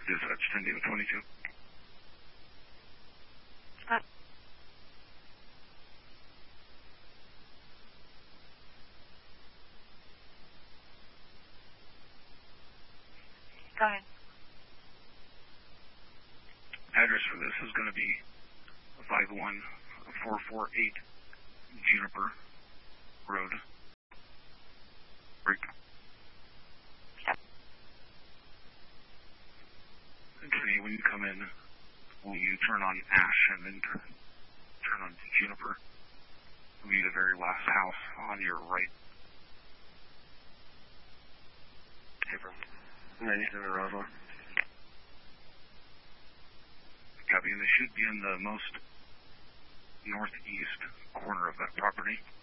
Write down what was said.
Dispatch 10 David 22. Go ahead. Address for this is going to be 51448 Juniper Road. Break. Yep. And today when you come in, will you turn on Ash and then turn on Juniper? Will be the very last house on your right. April. 97 Roswell. Copy. They should be in the most northeast corner of that property.